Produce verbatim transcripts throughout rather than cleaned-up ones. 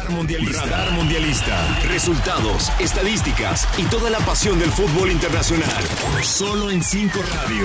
Radar Mundialista. Radar Mundialista. Resultados, estadísticas y toda la pasión del fútbol internacional. Solo en cinco Radio.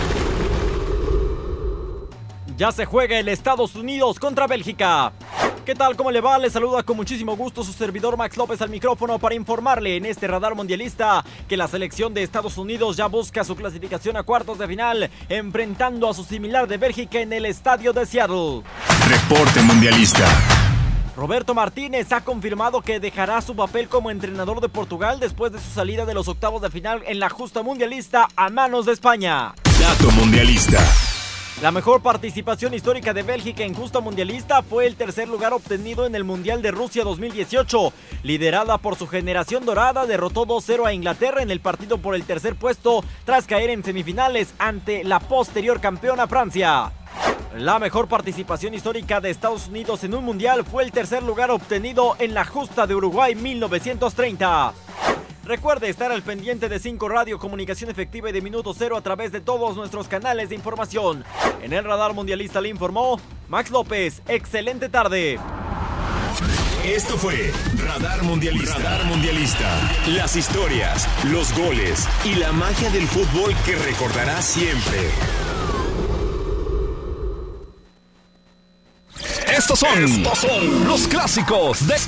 Ya se juega el Estados Unidos contra Bélgica. ¿Qué tal? ¿Cómo le va? Le saluda con muchísimo gusto su servidor Max López al micrófono para informarle en este Radar Mundialista que la selección de Estados Unidos ya busca su clasificación a cuartos de final, enfrentando a su similar de Bélgica en el estadio de Seattle. Reporte Mundialista. Roberto Martínez ha confirmado que dejará su papel como entrenador de Portugal después de su salida de los octavos de final en la justa mundialista a manos de España. Dato Mundialista. La mejor participación histórica de Bélgica en justa mundialista fue el tercer lugar obtenido en el Mundial de Rusia dos mil dieciocho. Liderada por su generación dorada, derrotó dos cero a Inglaterra en el partido por el tercer puesto tras caer en semifinales ante la posterior campeona Francia. La mejor participación histórica de Estados Unidos en un mundial fue el tercer lugar obtenido en la justa de Uruguay mil novecientos treinta. Recuerde estar al pendiente de cinco Radio, comunicación efectiva y de minuto cero a través de todos nuestros canales de información. En el Radar Mundialista le informó Max López. Excelente tarde. Esto fue Radar Mundialista. Radar Mundialista. Las historias, los goles y la magia del fútbol que recordarás siempre. Estos son, Estos son los clásicos de